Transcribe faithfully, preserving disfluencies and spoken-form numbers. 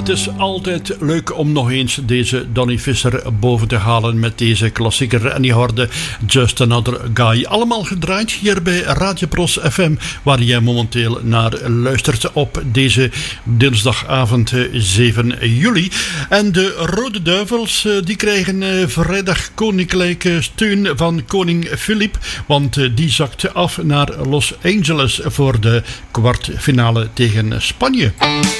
Het is altijd leuk om nog eens deze Donny Visser boven te halen met deze klassieker. En die hoorde Just Another Guy. Allemaal gedraaid hier bij Radio Pros F M, waar jij momenteel naar luistert op deze dinsdagavond zeven juli. En de Rode Duivels die krijgen vrijdag koninklijke steun van koning Filip, want die zakt af naar Los Angeles voor de kwartfinale tegen Spanje.